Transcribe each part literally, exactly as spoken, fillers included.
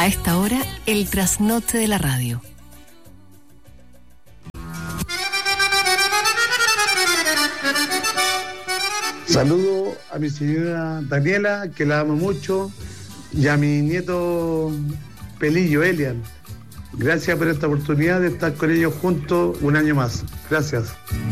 A esta hora, el trasnoche de la radio. Saludo a mi señora Daniela, que la amo mucho, y a mi nieto Pelillo, Elian. Gracias por esta oportunidad de estar con ellos juntos un año más. Gracias.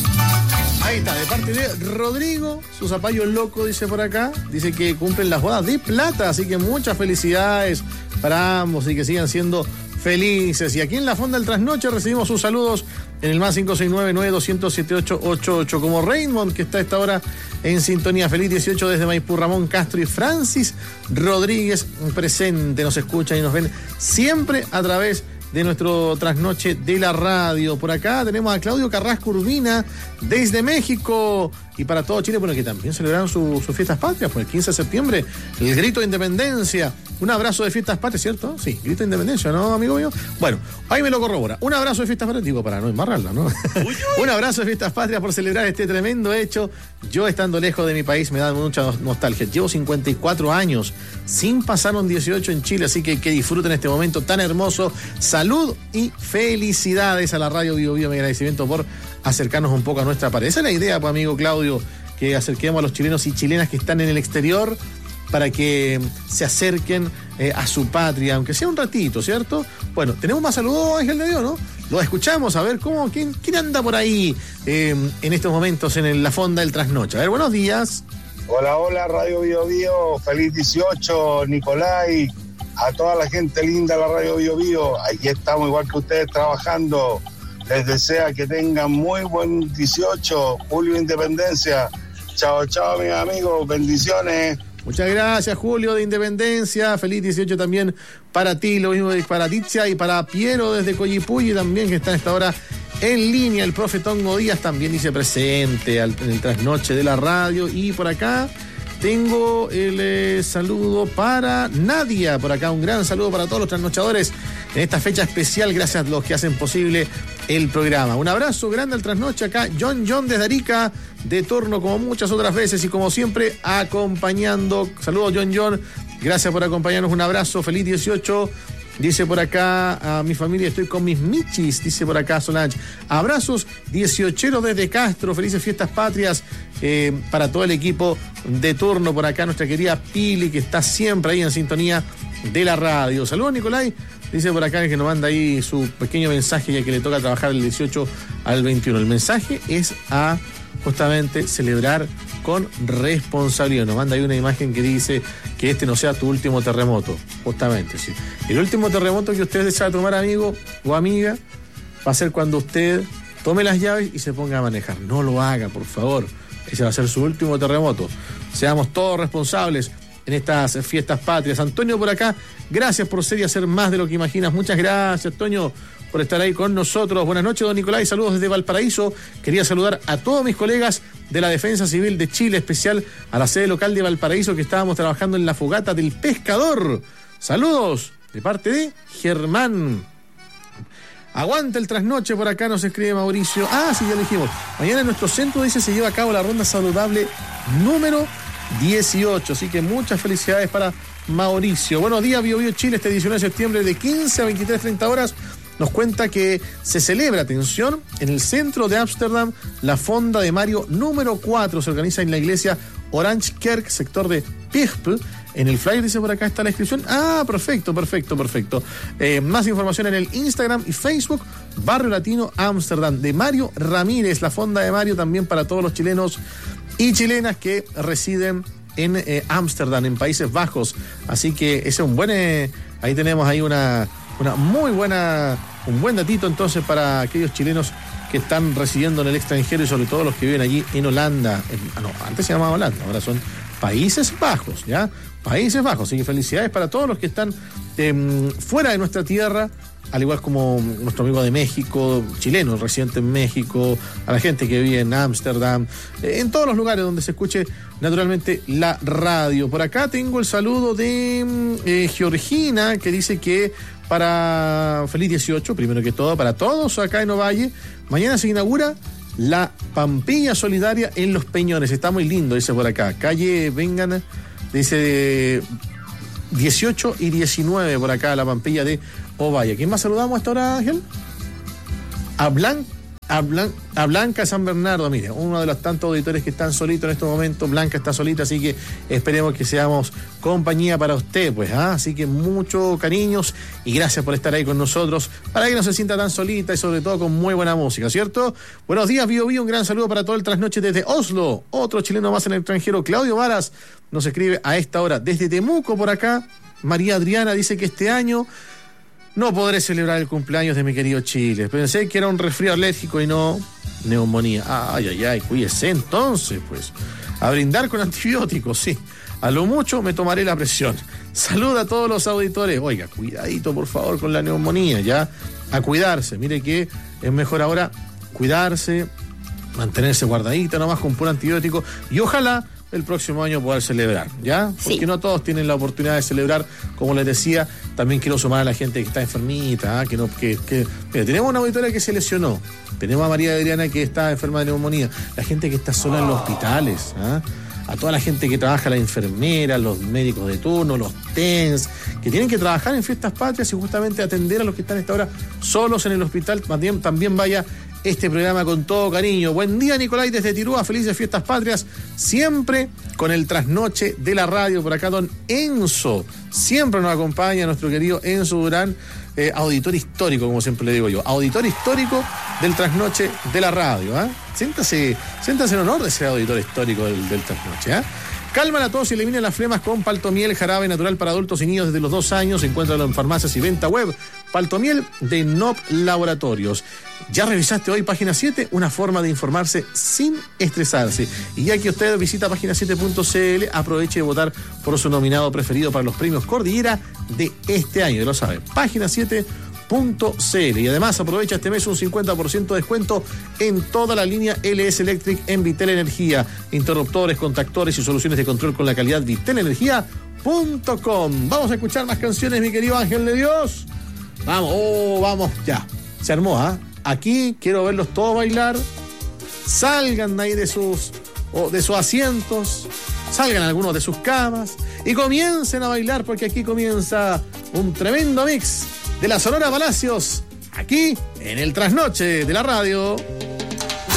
Ahí está, de parte de Rodrigo, su zapallo loco, dice por acá. Dice que cumplen las bodas de plata, así que muchas felicidades para ambos y que sigan siendo felices. Y aquí en la Fonda del Trasnoche recibimos sus saludos en el más cinco seis nueve, nueve dos cero, siete ocho ocho ocho, como Raymond, que está a esta hora en sintonía. Feliz dieciocho desde Maipú, Ramón Castro y Francis Rodríguez presente. Nos escuchan y nos ven siempre a través de nuestro trasnoche de la radio. Por acá tenemos a Claudio Carrasco Urbina desde México. Y para todo Chile, bueno, que también celebraron su, sus fiestas patrias, pues el quince de septiembre, el grito de independencia. Un abrazo de fiestas patrias, ¿cierto? Sí, grito de independencia, ¿no, amigo mío? Bueno, ahí me lo corrobora. Un abrazo de fiestas patrias, digo, para no embarrarla, ¿no? Uy, uy. Un abrazo de fiestas patrias por celebrar este tremendo hecho. Yo, estando lejos de mi país, me da mucha nostalgia. Llevo cincuenta y cuatro años sin pasar un dieciocho en Chile, así que que disfruten este momento tan hermoso. Salud y felicidades a la Radio Bio Bio. Mi agradecimiento por acercarnos un poco a nuestra pared. Esa es la idea, pues, amigo Claudio, que acerquemos a los chilenos y chilenas que están en el exterior para que se acerquen eh, a su patria, aunque sea un ratito, ¿cierto? Bueno, tenemos más saludos, Ángel de Dios, ¿no? Lo escuchamos, a ver cómo, quién, quién anda por ahí eh, en estos momentos en el, la Fonda del Trasnoche. A ver, buenos días. Hola, hola, Radio Bio Bio, feliz dieciocho, Nicolai, a toda la gente linda de la Radio Bio Bio. Aquí estamos igual que ustedes trabajando. Les desea que tengan muy buen dieciocho, Julio Independencia. Chao, chao, mis amigos, bendiciones. Muchas gracias, Julio de Independencia. Feliz dieciocho también para ti, lo mismo para Titia y para Piero desde Coyipulli también, que está a esta hora en línea. El profe Tongo Díaz también dice presente al, en el trasnoche de la radio. Y por acá tengo el eh, saludo para Nadia. Por acá un gran saludo para todos los trasnochadores en esta fecha especial. Gracias a los que hacen posible el programa. Un abrazo grande al trasnoche acá. John John desde Arica, de turno como muchas otras veces y como siempre acompañando. Saludos, John John. Gracias por acompañarnos. Un abrazo. Feliz dieciocho. Dice por acá, a mi familia estoy con mis michis, dice por acá Solange. Abrazos dieciocheros desde Castro, felices fiestas patrias eh, para todo el equipo de turno. Por acá nuestra querida Pili, que está siempre ahí en sintonía de la radio. Saludos, Nicolai. Dice por acá que nos manda ahí su pequeño mensaje, ya que le toca trabajar del dieciocho al veintiuno. El mensaje es a justamente celebrar con responsabilidad. Nos manda ahí una imagen que dice que este no sea tu último terremoto. Justamente, sí. El último terremoto que usted desea tomar, amigo o amiga, va a ser cuando usted tome las llaves y se ponga a manejar. No lo haga, por favor. Ese va a ser su último terremoto. Seamos todos responsables en estas fiestas patrias. Antonio por acá, gracias por ser y hacer más de lo que imaginas. Muchas gracias, Antonio, por estar ahí con nosotros. Buenas noches, don Nicolai, saludos desde Valparaíso. Quería saludar a todos mis colegas de la Defensa Civil de Chile, especial a la sede local de Valparaíso, que estábamos trabajando en la fogata del pescador. Saludos de parte de Germán. Aguanta el trasnoche, por acá nos escribe Mauricio. Ah, sí, ya lo dijimos. Mañana en nuestro centro, dice, se lleva a cabo la ronda saludable número dieciocho, así que muchas felicidades para Mauricio. Buenos días, Bio Bio Chile, este diecinueve de septiembre de quince a veintitrés treinta horas nos cuenta que se celebra, atención, en el centro de Ámsterdam, la Fonda de Mario número cuatro, se organiza en la iglesia Orange Kerk, sector de Pijp. En el flyer dice por acá está la inscripción. Ah, perfecto, perfecto, perfecto. Eh, más información en el Instagram y Facebook, Barrio Latino Ámsterdam, de Mario Ramírez, la Fonda de Mario también para todos los chilenos y chilenas que residen en Ámsterdam, eh, en Países Bajos. Así que ese es un buen, eh, ahí tenemos ahí una, una muy buena, un buen datito entonces para aquellos chilenos que están residiendo en el extranjero y sobre todo los que viven allí en Holanda. En, ah, no, antes se llamaba Holanda, ahora son Países Bajos, ¿ya? Países Bajos. Así que felicidades para todos los que están eh, fuera de nuestra tierra, al igual como nuestro amigo de México, chileno, residente en México, a la gente que vive en Ámsterdam, eh, en todos los lugares donde se escuche naturalmente la radio. Por acá tengo el saludo de eh, Georgina, que dice que para feliz dieciocho, primero que todo, para todos acá en Ovalle, mañana se inaugura la Pampilla Solidaria en Los Peñones. Está muy lindo, dice por acá. Calle Vengan, dice dieciocho y diecinueve por acá, la Pampilla de Ovalle. ¿Quién más saludamos a esta hora, Ángel? A Blanca. A, Blan- a Blanca San Bernardo, mire, uno de los tantos auditores que están solitos en estos momentos. Blanca está solita, así que esperemos que seamos compañía para usted, pues, ¿ah? Así que muchos cariños y gracias por estar ahí con nosotros, para que no se sienta tan solita y sobre todo con muy buena música, ¿cierto? Buenos días, Bio Bio, un gran saludo para todo el trasnoche desde Oslo. Otro chileno más en el extranjero, Claudio Varas, nos escribe a esta hora desde Temuco por acá. María Adriana dice que este año no podré celebrar el cumpleaños de mi querido Chile. Pensé que era un resfrío alérgico y no neumonía. Ay, ay, ay, cuídese entonces, pues. A brindar con antibióticos, sí. A lo mucho me tomaré la presión. Saluda a todos los auditores. Oiga, cuidadito, por favor, con la neumonía, ya. A cuidarse. Mire que es mejor ahora cuidarse, mantenerse guardadita nomás con puro antibiótico. Y ojalá el próximo año poder celebrar, ¿ya? Porque sí, no todos tienen la oportunidad de celebrar, como les decía. También quiero sumar a la gente que está enfermita, ¿eh? que no, que, que... Mira, tenemos una auditoria que se lesionó, tenemos a María Adriana que está enferma de neumonía, la gente que está sola en los hospitales, ¿eh? A toda la gente que trabaja, la enfermera, los médicos de turno, los T E N S, que tienen que trabajar en fiestas patrias y justamente atender a los que están a esta hora solos en el hospital. También, también vaya este programa con todo cariño. Buen día, Nicolai, desde Tirúa, felices fiestas patrias, siempre con el trasnoche de la radio. Por acá don Enzo, siempre nos acompaña nuestro querido Enzo Durán, eh, auditor histórico, como siempre le digo yo, auditor histórico del trasnoche de la radio, ¿eh? Siéntase, siéntase en honor de ser auditor histórico del, del trasnoche, ¿eh? Calma la tos y elimina las flemas con Paltomiel, jarabe natural para adultos y niños desde los dos años. Encuéntralo en farmacias y venta web. Paltomiel de N O P Laboratorios. ¿Ya revisaste hoy Página siete? Una forma de informarse sin estresarse. Y ya que usted visita página siete punto c l, aproveche de votar por su nominado preferido para los premios Cordillera de este año. Ya lo sabe, página siete punto c l. Y además aprovecha este mes un cincuenta por ciento de descuento en toda la línea L S Electric en Vitel Energía. Interruptores, contactores y soluciones de control con la calidad vitel energía punto com. Vamos a escuchar más canciones, mi querido Ángel de Dios. Vamos, oh, vamos, ya. Se armó, ¿ah? ¿eh? Aquí quiero verlos todos bailar. Salgan de ahí de sus, oh, de sus asientos. Salgan algunos de sus camas y comiencen a bailar, porque aquí comienza un tremendo mix de la Sonora Palacios, aquí en el trasnoche de la radio.